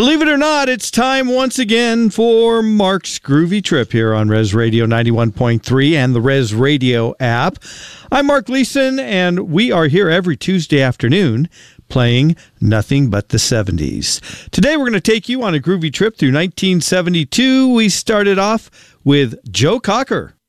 Believe it or not, it's time once again for Mark's Groovy Trip here on Res Radio 91.3 and the Res Radio app. I'm Mark Leeson, and we are here every Tuesday afternoon playing nothing but the 70s. Today we're going to take you on a groovy trip through 1972. We started off with Joe Cocker.